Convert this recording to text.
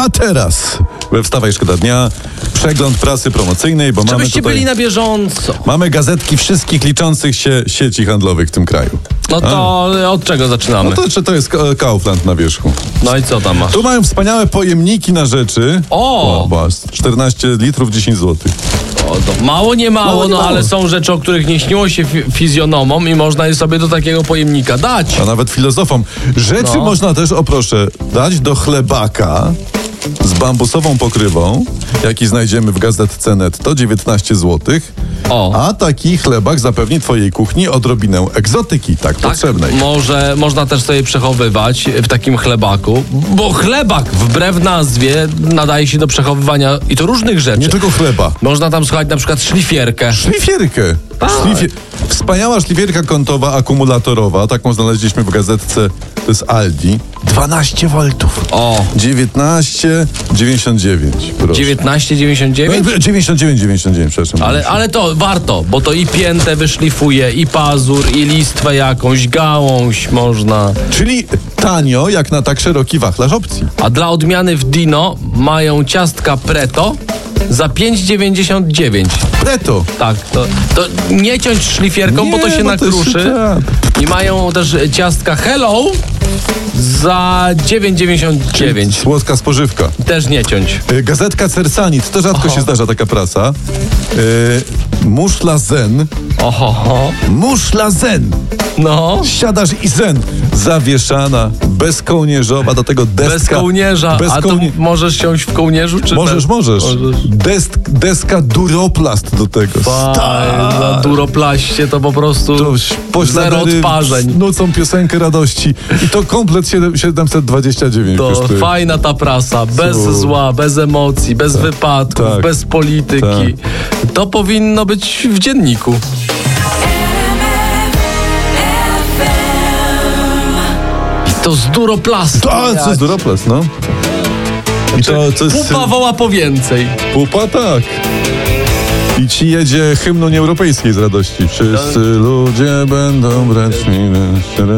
A teraz we Wstawaj Szkoda Dnia przegląd prasy promocyjnej, bo mamy Żebyście tutaj... byli na bieżąco. Mamy gazetki wszystkich liczących się sieci handlowych w tym kraju. No to od czego zaczynamy? No to jest Kaufland na wierzchu. No i co tam masz? Tu mają wspaniałe pojemniki na rzeczy. O! 14 litrów, 10 zł. O, to mało nie mało, Mało. ale są rzeczy, o których nie śniło się fizjonomom i można je sobie do takiego pojemnika dać. A nawet filozofom. Rzeczy można też, o proszę, dać do chlebaka z bambusową pokrywą, jaki znajdziemy w gazetce Netto, 19 zł. O. A taki chlebak zapewni twojej kuchni odrobinę egzotyki, tak potrzebnej. Można też sobie przechowywać w takim chlebaku, bo chlebak wbrew nazwie nadaje się do przechowywania i to różnych rzeczy. Nie tylko chleba. Można tam schować na przykład szlifierkę. Szlifierkę. Tak. Wspaniała szlifierka kątowa, akumulatorowa. Taką znaleźliśmy w gazetce z Aldi. 12 V. O. 19,99. 19,99? 99,99, przepraszam. Ale to warto, bo to i piętę wyszlifuje, i pazur, i listwę jakąś, gałąź można. Czyli tanio, jak na tak szeroki wachlarz opcji. A dla odmiany w Dino mają ciastka Preto za 5,99. Preto. Tak, to nie ciąć szlifierką, bo to się nakruszy. I mają też ciastka Hello za 9,99. Słodka spożywka. Też nie ciąć. Gazetka Cersanit, to rzadko się zdarza taka prasa. Muszla zen. Oho. Muszla zen. No. Siadasz i zen. Zawieszana, bezkołnierzowa, do tego deska. Bez kołnierza. A to możesz siąść w kołnierzu, czy Możesz. Deska duroplast do tego. Na duroplaście to po prostu zero odparzeń. Nucą piosenkę radości. I to komplet 729 To kosztuje. fajna ta prasa, bez zła, bez emocji, bez wypadków, tak, bez polityki. To powinno być w dzienniku. I to z duroplastu. Co jest duroplast, no? I to jest... Pupa woła po więcej. Pupa, tak. I ci jedzie hymn Unii Europejskiej z radości. Wszyscy ludzie będą brać mi